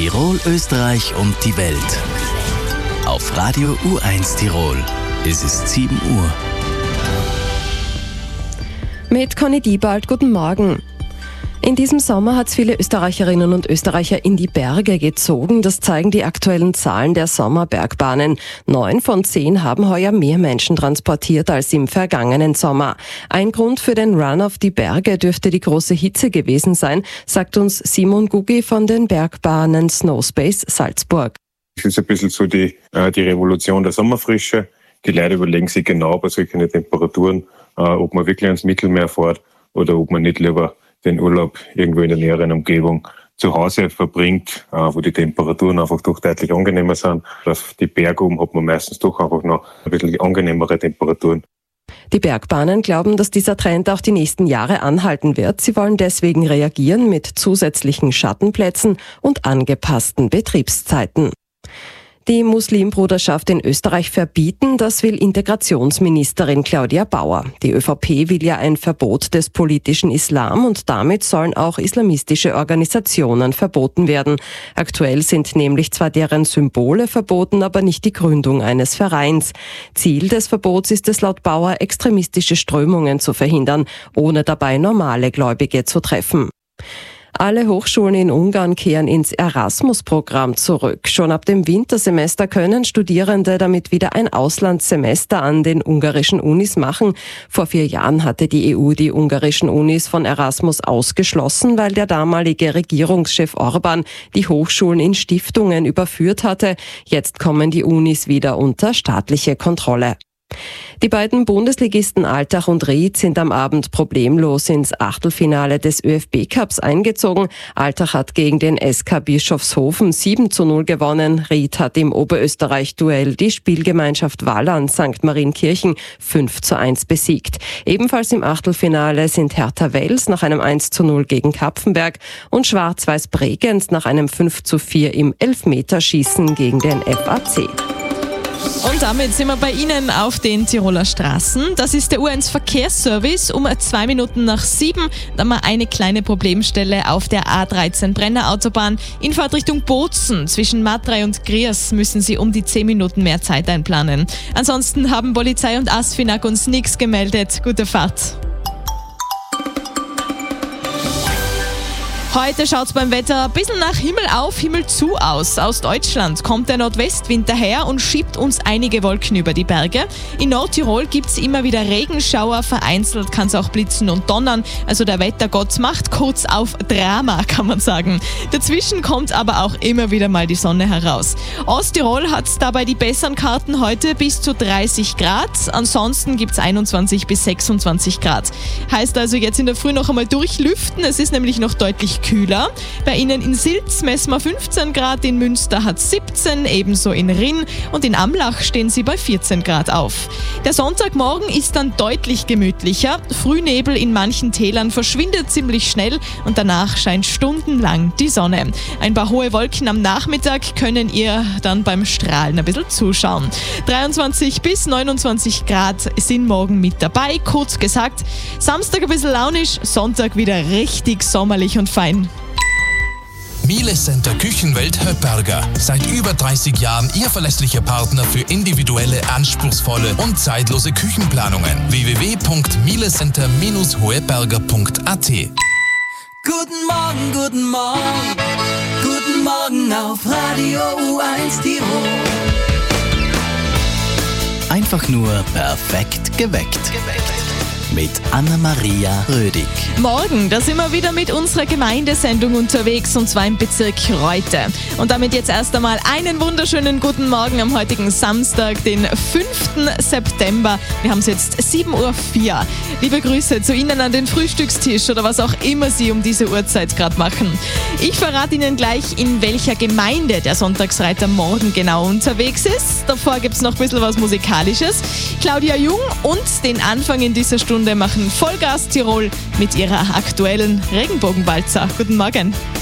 Tirol, Österreich und die Welt. Auf Radio U1 Tirol. Es ist 7 Uhr. Mit Conny Diebald, guten Morgen. In diesem Sommer hat es viele Österreicherinnen und Österreicher in die Berge gezogen. Das zeigen die aktuellen Zahlen der Sommerbergbahnen. 9 von 10 haben heuer mehr Menschen transportiert als im vergangenen Sommer. Ein Grund für den Run auf die Berge dürfte die große Hitze gewesen sein, sagt uns Simon Gugi von den Bergbahnen Snowspace Salzburg. Es ist ein bisschen so die Revolution der Sommerfrische. Die Leute überlegen sich genau bei solchen Temperaturen, ob man wirklich ans Mittelmeer fährt oder ob man nicht lieber den Urlaub irgendwo in der näheren Umgebung zu Hause verbringt, wo die Temperaturen einfach doch deutlich angenehmer sind. Auf die Berge oben hat man meistens doch einfach noch ein bisschen angenehmere Temperaturen. Die Bergbahnen glauben, dass dieser Trend auch die nächsten Jahre anhalten wird. Sie wollen deswegen reagieren mit zusätzlichen Schattenplätzen und angepassten Betriebszeiten. Die Muslimbruderschaft in Österreich verbieten, das will Integrationsministerin Claudia Bauer. Die ÖVP will ja ein Verbot des politischen Islam und damit sollen auch islamistische Organisationen verboten werden. Aktuell sind nämlich zwar deren Symbole verboten, aber nicht die Gründung eines Vereins. Ziel des Verbots ist es laut Bauer, extremistische Strömungen zu verhindern, ohne dabei normale Gläubige zu treffen. Alle Hochschulen in Ungarn kehren ins Erasmus-Programm zurück. Schon ab dem Wintersemester können Studierende damit wieder ein Auslandssemester an den ungarischen Unis machen. Vor 4 Jahren hatte die EU die ungarischen Unis von Erasmus ausgeschlossen, weil der damalige Regierungschef Orban die Hochschulen in Stiftungen überführt hatte. Jetzt kommen die Unis wieder unter staatliche Kontrolle. Die beiden Bundesligisten Altach und Ried sind am Abend problemlos ins Achtelfinale des ÖFB-Cups eingezogen. Altach hat gegen den SK Bischofshofen 7:0 gewonnen. Ried hat im Oberösterreich-Duell die Spielgemeinschaft Wallern St. Marienkirchen 5:1 besiegt. Ebenfalls im Achtelfinale sind Hertha Wels nach einem 1:0 gegen Kapfenberg und Schwarz-Weiß Bregenz nach einem 5:4 im Elfmeterschießen gegen den FAC. Und damit sind wir bei Ihnen auf den Tiroler Straßen. Das ist der U1 Verkehrsservice um 2 Minuten nach 7. Da haben wir eine kleine Problemstelle auf der A13 Brenner-Autobahn. In Fahrtrichtung Bozen zwischen Matrei und Griers müssen Sie um die 10 Minuten mehr Zeit einplanen. Ansonsten haben Polizei und ASFINAG uns nichts gemeldet. Gute Fahrt. Heute schaut es beim Wetter ein bisschen nach Himmel auf, Himmel zu aus. Aus Deutschland kommt der Nordwestwind daher und schiebt uns einige Wolken über die Berge. In Nordtirol gibt es immer wieder Regenschauer, vereinzelt kann es auch blitzen und donnern. Also der Wettergott macht kurz auf Drama, kann man sagen. Dazwischen kommt aber auch immer wieder mal die Sonne heraus. Osttirol hat dabei die besseren Karten heute bis zu 30 Grad. Ansonsten gibt es 21 bis 26 Grad. Heißt also jetzt in der Früh noch einmal durchlüften. Es ist nämlich noch deutlich kühler. Bei Ihnen in Silz messen wir 15 Grad, in Münster hat 17, ebenso in Rinn und in Amlach stehen Sie bei 14 Grad auf. Der Sonntagmorgen ist dann deutlich gemütlicher. Frühnebel in manchen Tälern verschwindet ziemlich schnell und danach scheint stundenlang die Sonne. Ein paar hohe Wolken am Nachmittag können ihr dann beim Strahlen ein bisschen zuschauen. 23 bis 29 Grad sind morgen mit dabei. Kurz gesagt, Samstag ein bisschen launisch, Sonntag wieder richtig sommerlich und fein. Miele Center Küchenwelt Höpperger. Seit über 30 Jahren Ihr verlässlicher Partner für individuelle, anspruchsvolle und zeitlose Küchenplanungen. www.mielecenter-hoeberger.at. Guten Morgen, guten Morgen, guten Morgen auf Radio U1 Tirol. Einfach nur perfekt geweckt. Mit Anna-Maria Rödig. Morgen, da sind wir wieder mit unserer Gemeindesendung unterwegs und zwar im Bezirk Reute. Und damit jetzt erst einmal einen wunderschönen guten Morgen am heutigen Samstag, den 5. September. Wir haben es jetzt 7:04 Uhr. Liebe Grüße zu Ihnen an den Frühstückstisch oder was auch immer Sie um diese Uhrzeit gerade machen. Ich verrate Ihnen gleich, in welcher Gemeinde der Sonntagsreiter morgen genau unterwegs ist. Davor gibt es noch ein bisschen was Musikalisches. Claudia Jung und den Anfang in dieser Stunde machen Vollgas Tirol mit ihrer aktuellen Regenbogenwalzer. Guten Morgen.